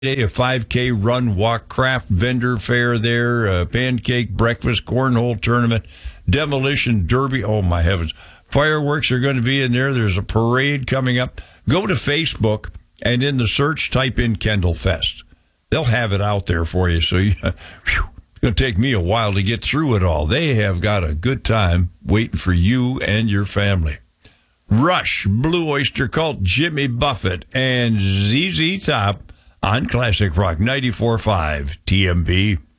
A 5K run, walk, craft vendor fair there, pancake breakfast, cornhole tournament, demolition derby. Oh, my heavens. Fireworks are going to be in there. There's a parade coming up. Go to Facebook and in the search, type in Kendall Fest. They'll have it out there for you. So it's going to take me a while to get through it all. They have got a good time waiting for you and your family. Rush, Blue Oyster Cult, Jimmy Buffett, and ZZ Top on Classic Rock 94.5 TMB.